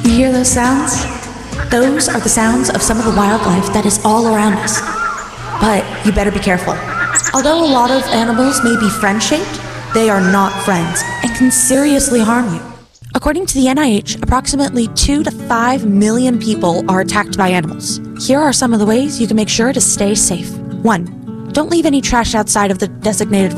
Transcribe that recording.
You hear those sounds? Those are the sounds of some of the wildlife that is all around us. But you better be careful. Although a lot of animals may be friend-shaped, they are not friends and can seriously harm you. According to the NIH, approximately 2 to 5 million people are attacked by animals. Here are some of the ways you can make sure to stay safe. 1. Don't leave any trash outside of the designated